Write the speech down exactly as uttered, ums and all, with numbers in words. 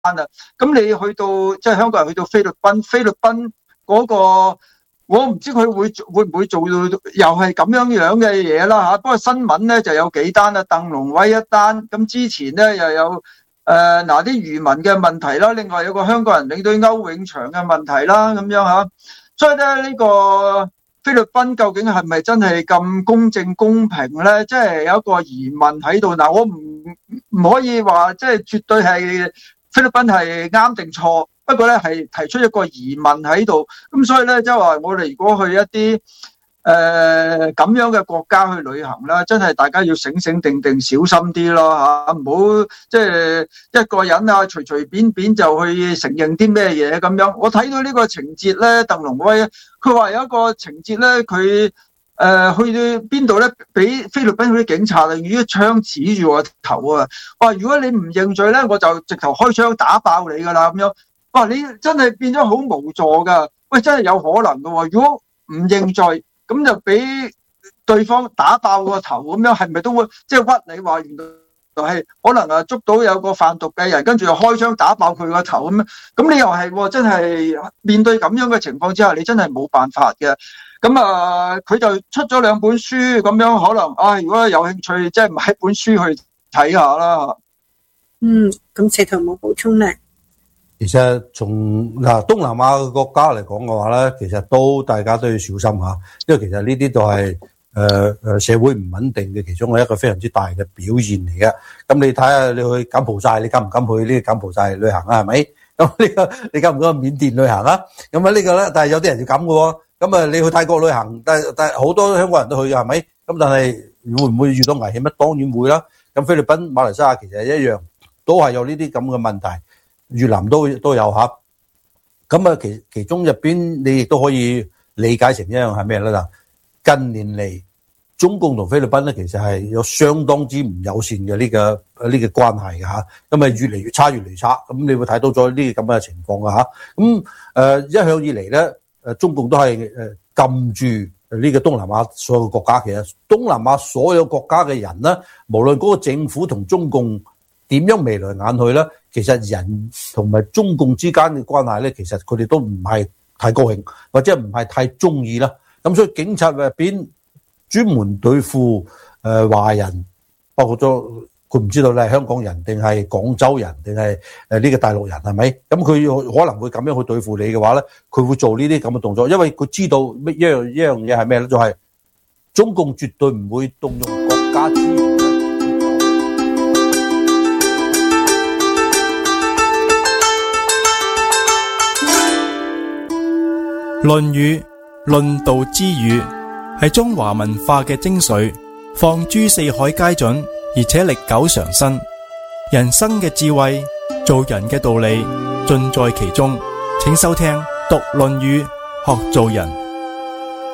啊。咁你去到即係香港人去到菲律賓，菲律賓嗰個我唔知佢會會唔會做到又係咁樣樣嘅嘢啦嚇。不過新聞咧就有幾單啦，鄧龍威一單，咁之前咧又有誒嗱啲漁民嘅問題啦，另外有個香港人領隊歐永祥嘅問題啦，咁樣嚇。所以咧呢個菲律賓究竟係咪真係咁公正公平咧？即係有一個疑問喺度。嗱，我唔唔可以話即係絕對係菲律賓係啱定錯，不過咧係提出一個疑問喺度。咁所以咧即係話我哋如果去一啲誒咁樣嘅國家去旅行啦，真係大家要醒醒定定，小心啲咯嚇，唔好即係一個人啊隨隨便便就去承認啲咩嘢咁樣。我睇到呢個情節咧，鄧龍威佢話有一個情節咧，佢誒去到邊度咧，俾菲律賓嗰啲警察啊，用啲槍指住我頭啊！哇！如果你唔認罪咧，我就直頭開槍打爆你噶啦咁樣。哇！你真係變咗好無助噶。喂，真係有可能噶喎！如果唔認罪，咁就俾對方打爆個頭咁樣，係咪都會即係屈你話原來係可能啊捉到有個販毒嘅人，跟住又開槍打爆佢個頭咁樣？咁你又係真係面對咁樣嘅情況之下，你真係冇辦法嘅。咁啊，佢就出咗兩本書咁樣，可能啊，如果有興趣，即係買本書去睇下啦。 嗯，咁石頭冇補充咧。 其實從嗱東南亞嘅國家嚟講嘅話咧，其實都大家都要小心吓，因為其實呢啲都係誒誒社會唔穩定嘅其中一個非常之大嘅表現嚟嘅。咁你睇下你去柬埔寨，你敢唔敢去呢個柬埔寨旅行啊？係咪？咁呢個你敢唔敢去緬甸旅行啊？咁啊呢個咧，但係有啲人就咁嘅喎。咁啊，你去泰國旅行，但係但係好多香港人都去嘅，係咪？咁但係會唔會遇到危險咧？當然會啦。咁菲律賓、馬來西亞其實一樣，都係有呢啲咁嘅問題。越南都都有嚇。咁啊，其其中入邊你亦都可以理解成一樣係咩咧？嗱，近年嚟中共同菲律賓咧，其實係有相當之唔友善嘅呢個呢個關係嘅嚇。咁啊，越嚟越差，越嚟越差。咁你會睇到咗呢啲咁嘅情況嘅嚇。咁誒一向以嚟咧。誒中共都係誒禁住呢個東南亞所有嘅國家。其實東南亞所有國家嘅人咧，無論嗰個政府同中共點樣眉來眼去咧，其實人同埋中共之間嘅關係咧，其實佢哋都唔係太高興，或者唔係太中意啦。咁所以警察入邊專門對付誒華人，包括咗佢唔知道你係香港人定係廣州人定係誒呢個大陸人係咪？咁佢可能會咁樣去對付你嘅話咧，佢會做呢啲咁嘅動作，因為佢知道乜一樣一樣嘢係咩咧？就係中共絕對唔會動用國家資源。 《論語》論道之語，係中華文化嘅精髓，放諸四海皆準。而且歷久常新，人生嘅智慧，做人嘅道理，盡在其中。請收聽《讀論語》，學做人。